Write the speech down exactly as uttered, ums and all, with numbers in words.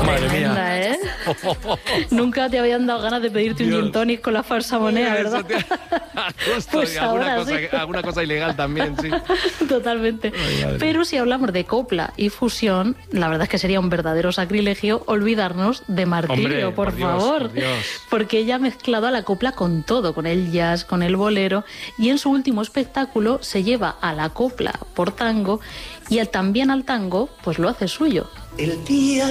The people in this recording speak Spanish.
Madre Tremenda, mía. ¿eh? Nunca te habían dado ganas de pedirte Dios. un gin tonic con la falsa moneda, Eso ¿verdad? te- Justo, Pues y alguna, ahora cosa, sí. que- alguna cosa ilegal también, sí. Totalmente. Ay, madre. Pero si hablamos de copla y fusión, la verdad es que sería un verdadero sacrilegio olvidarnos de Martirio, Hombre, por, por Dios, favor. por Dios. Porque ella ha mezclado a la copla con todo, con el jazz, con el bolero, y en su último espectáculo se lleva a la copla por tango y el- también al tango, pues lo hace suyo. El día